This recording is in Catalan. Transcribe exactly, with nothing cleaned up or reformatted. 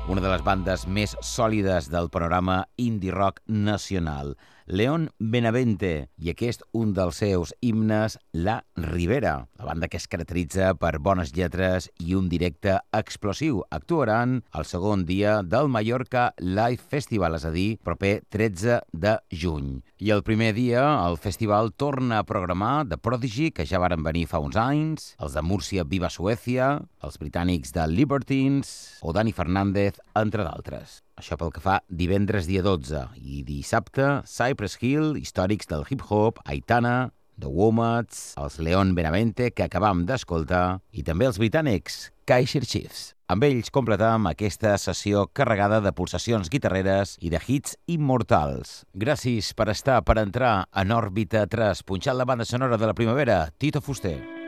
una de les bandes més sòlides del panorama indie rock nacional, León Benavente, i aquest un dels seus himnes, La Ribera, la banda que es caracteritza per bones lletres i un directe explosiu. Actuaran el segon dia del Mallorca Live Festival, és a dir, proper tretze de juny. I el primer dia el festival torna a programar The Prodigy, que ja varen venir fa uns anys, els de Múrcia Viva Suècia, els britànics de Libertines o Dani Fernández, entre d'altres. Això pel que fa divendres dia dotze. I dissabte, Cypress Hill, històrics del hip-hop, Aitana, The Wombats, els León Benavente, que acabam d'escoltar, i també els britànics, Kaiser Chiefs. Amb ells completam aquesta sessió carregada de pulsacions guitarreres i de hits immortals. Gràcies per estar, per entrar en òrbita tres, punxant la banda sonora de la primavera, Tito Fuster.